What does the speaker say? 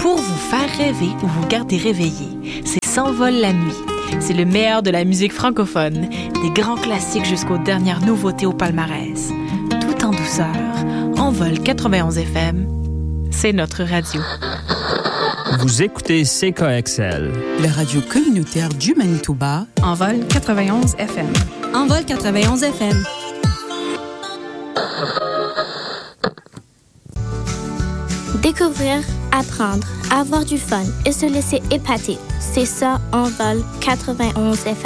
pour vous faire rêver ou vous garder réveillé. C'est S'envole la nuit. C'est le meilleur de la musique francophone, des grands classiques jusqu'aux dernières nouveautés au palmarès. Tout en douceur, Envol 91 FM, c'est notre radio. Vous écoutez CKXL, la radio communautaire du Manitoba. Envol 91 FM. Envol 91 FM. Découvrir, apprendre, avoir du fun et se laisser épater. C'est ça, Envol 91 FM.